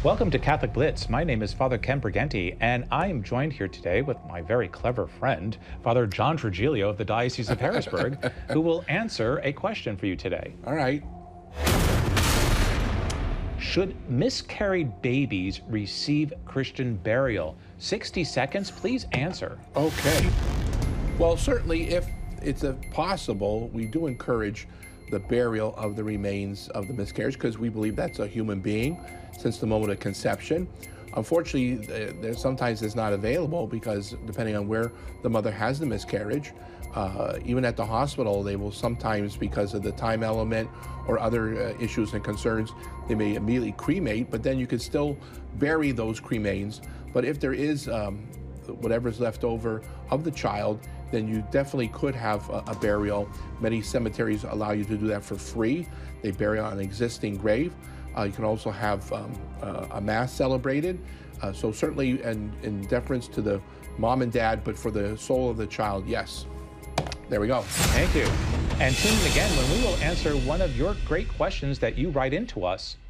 Welcome to Catholic Blitz. My name is Father Ken Briganti, and I am joined here today with my very clever friend, Father John Trujillo of the Diocese of Harrisburg, who will answer a question for you today. All right. Should miscarried babies receive Christian burial? 60 seconds, please answer. Okay. Well, certainly if it's possible, we do encourage the burial of the remains of the miscarriage because we believe that's a human being since the moment of conception. Unfortunately, sometimes it's not available because depending on where the mother has the miscarriage, even at the hospital, they will sometimes, because of the time element or other issues and concerns, they may immediately cremate, but then you could still bury those cremains. But if there is whatever's left over of the child, then you definitely could have a burial. Many cemeteries allow you to do that for free. They bury on an existing grave. You can also have a mass celebrated. So certainly in deference to the mom and dad, but for the soul of the child, yes. There we go. Thank you. And tune in again when we will answer one of your great questions that you write into us.